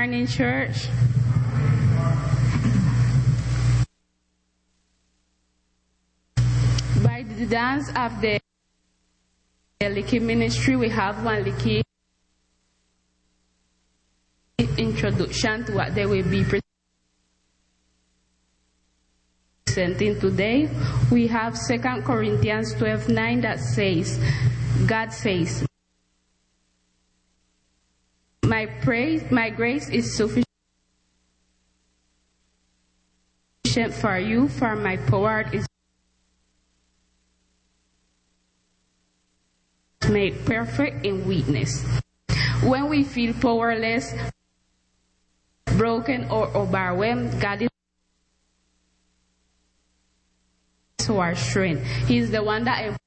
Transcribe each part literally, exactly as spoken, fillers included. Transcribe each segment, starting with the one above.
morning, church. By the dance of the Liki ministry, we have one Liki introduction to what they will be presenting today. We have Second Corinthians twelve nine that says, God says, My praise, my grace is sufficient for you, for my power is made perfect in weakness. When we feel powerless, broken, or overwhelmed, God is our strength. He is the one that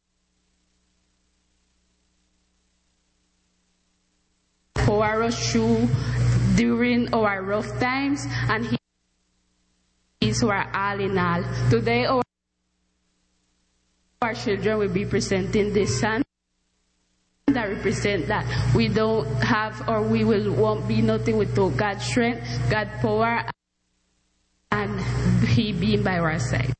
empowers us through during our rough times, and He is our all in all. Today, our, our children will be presenting this song that represent that we don't have, or we will won't be nothing without God's strength, God's power, and He being by our side.